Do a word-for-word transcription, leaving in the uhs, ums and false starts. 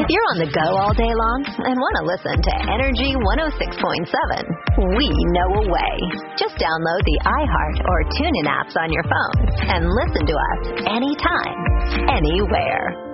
If you're on the go all day long and want to listen to Energy one oh six point seven, we know a way. Just download the iHeart or TuneIn apps on your phone and listen to us anytime, anywhere.